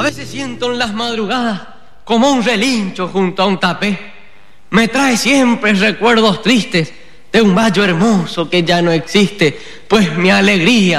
veces siento en las madrugadas como un relincho junto a un tapé. Me trae siempre recuerdos tristes de un valle hermoso que ya no existe, pues mi alegría